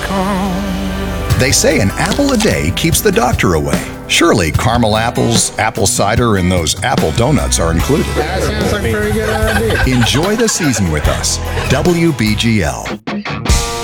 They say an apple a day keeps the doctor away. Surely caramel apples, apple cider, and those apple donuts are included. That sounds like a pretty good idea. Enjoy the season with us. WBGL.